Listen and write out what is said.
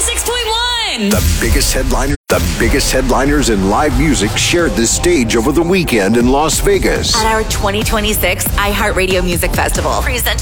106.1. The biggest headliners in live music shared the stage over the weekend in Las Vegas. At our 2026 iHeartRadio Music Festival, presented